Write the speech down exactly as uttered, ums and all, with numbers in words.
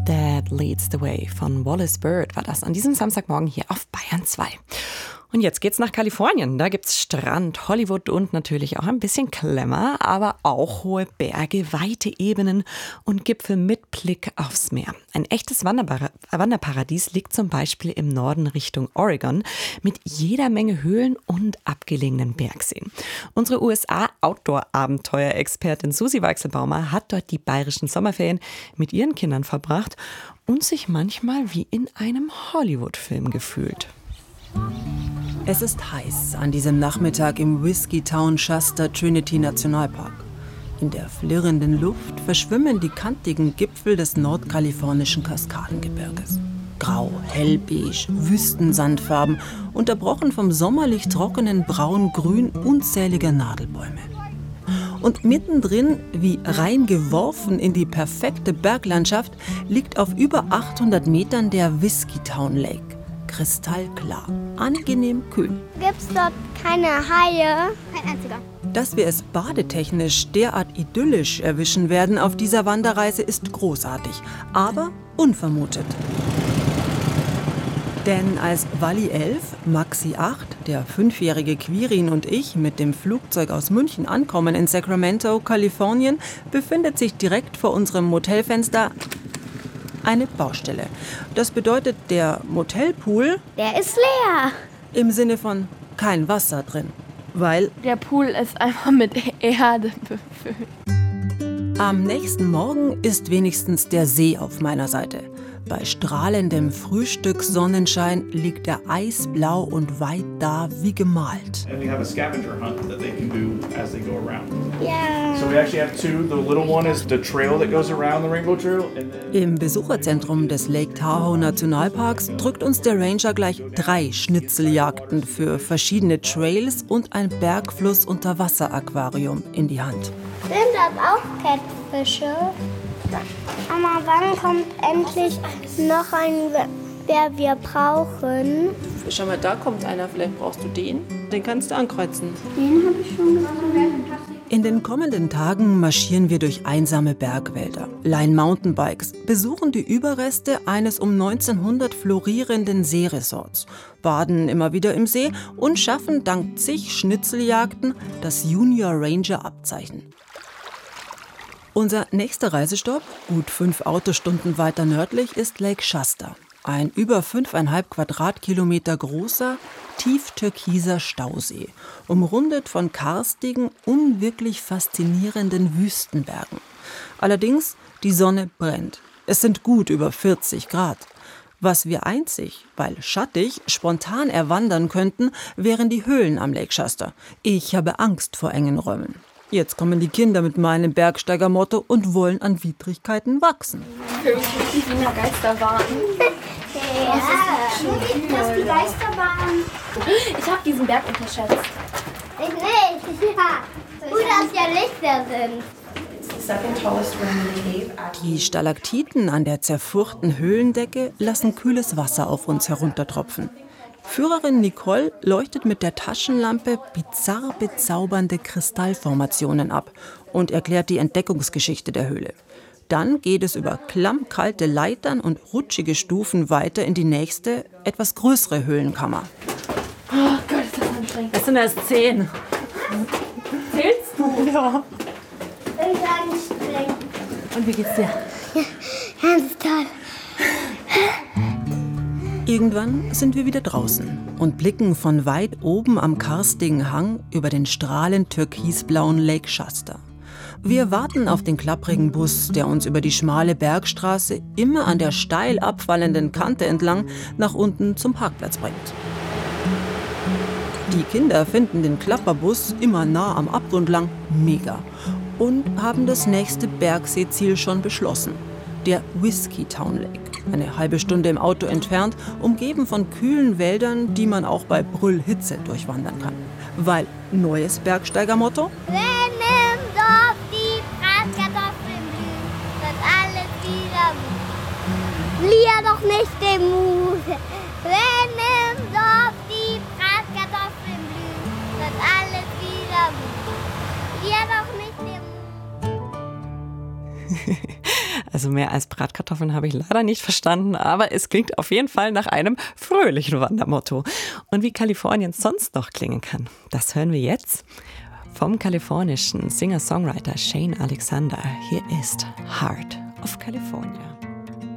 Dad Leads the Way von Wallace Bird war das an diesem Samstagmorgen hier auf Bayern zwei. Und jetzt geht's nach Kalifornien. Da gibt's Strand, Hollywood und natürlich auch ein bisschen Glamour, aber auch hohe Berge, weite Ebenen und Gipfel mit Blick aufs Meer. Ein echtes Wanderbar- Wanderparadies liegt zum Beispiel im Norden Richtung Oregon mit jeder Menge Höhlen und abgelegenen Bergseen. Unsere U S A-Outdoor-Abenteuer-Expertin Susi Weichselbaumer hat dort die bayerischen Sommerferien mit ihren Kindern verbracht und sich manchmal wie in einem Hollywood-Film gefühlt. Es ist heiß an diesem Nachmittag im Whiskey Town Shasta Trinity Nationalpark. In der flirrenden Luft verschwimmen die kantigen Gipfel des nordkalifornischen Kaskadengebirges. Grau, hellbeige, Wüstensandfarben, unterbrochen vom sommerlich trockenen Braun-Grün unzähliger Nadelbäume. Und mittendrin, wie reingeworfen in die perfekte Berglandschaft, liegt auf über achthundert Metern der Whiskey Town Lake. Kristallklar, angenehm kühl. Gibt's dort keine Haie? Kein einziger. Dass wir es badetechnisch derart idyllisch erwischen werden auf dieser Wanderreise ist großartig, aber unvermutet. Denn als Wally elf, Maxi acht, der fünfjährige Quirin und ich mit dem Flugzeug aus München ankommen in Sacramento, Kalifornien, befindet sich direkt vor unserem Motelfenster eine Baustelle. Das bedeutet, der Motelpool, Der ist leer. im Sinne von kein Wasser drin, weil Der Pool ist einfach mit Erde befüllt. am nächsten Morgen ist wenigstens der See auf meiner Seite. Bei strahlendem Frühstückssonnenschein liegt er eisblau und weit da wie gemalt. And we have a scavenger hunt that they can do as they go around. Ja. So we actually have two. The little one is the trail that goes around the Rainbow Trail. And then Im Besucherzentrum des Lake Tahoe Nationalparks drückt uns der Ranger gleich drei Schnitzeljagden für verschiedene Trails und ein Bergfluss-Unterwasser-Aquarium in die Hand. Sind das auch Kettfische? Mama, wann kommt endlich noch ein, der wir brauchen? Schau mal, da kommt einer, vielleicht brauchst du den. Den kannst du ankreuzen. Den habe ich schon gesehen. In den kommenden Tagen marschieren wir durch einsame Bergwälder, leihen Mountainbikes, besuchen die Überreste eines um neunzehnhundert florierenden Seeresorts, baden immer wieder im See und schaffen dank zig Schnitzeljagden das Junior Ranger Abzeichen. Unser nächster Reisestopp, gut fünf Autostunden weiter nördlich, ist Lake Shasta. Ein über fünfeinhalb Quadratkilometer großer, tief-türkiser Stausee, umrundet von karstigen, unwirklich faszinierenden Wüstenbergen. Allerdings, die Sonne brennt. Es sind gut über vierzig Grad. Was wir einzig, weil schattig, spontan erwandern könnten, wären die Höhlen am Lake Shasta. Ich habe Angst vor engen Räumen. Jetzt kommen die Kinder mit meinem Bergsteigermotto und wollen an Widrigkeiten wachsen. Für mich richtig wie in der Geisterbahn. Ja, ist das die Geisterbahn? Ich habe diesen Berg unterschätzt. Ich nicht, ja. Gut, dass ja Lichter sind. Die Stalaktiten an der zerfurchten Höhlendecke lassen kühles Wasser auf uns heruntertropfen. Führerin Nicole leuchtet mit der Taschenlampe bizarr bezaubernde Kristallformationen ab und erklärt die Entdeckungsgeschichte der Höhle. Dann geht es über klammkalte Leitern und rutschige Stufen weiter in die nächste, etwas größere Höhlenkammer. Oh Gott, ist das anstrengend. Das sind erst zehn. Zählst du? Ja. Bin anstrengend. Und wie geht's dir? Ganz toll. Irgendwann sind wir wieder draußen und blicken von weit oben am karstigen Hang über den strahlend türkisblauen Lake Shasta. Wir warten auf den klapprigen Bus, der uns über die schmale Bergstraße immer an der steil abfallenden Kante entlang nach unten zum Parkplatz bringt. Die Kinder finden den Klapperbus immer nah am Abgrund lang mega und haben das nächste Bergseeziel schon beschlossen. Der Whiskey Town Lake, eine halbe Stunde im Auto entfernt, umgeben von kühlen Wäldern, die man auch bei Brüllhitze durchwandern kann. Weil, neues Bergsteigermotto: Wenn im Dorf die Bratkartoffeln blühen, wird alles wieder gut. Verlier doch nicht den Mut. Wenn im Dorf die Bratkartoffeln blühen, wird alles wieder gut. Verlier doch nicht den Mut. Also mehr als Bratkartoffeln habe ich leider nicht verstanden, aber es klingt auf jeden Fall nach einem fröhlichen Wandermotto. Und wie Kalifornien sonst noch klingen kann, das hören wir jetzt vom kalifornischen Singer-Songwriter Shane Alexander. Hier ist Heart of California.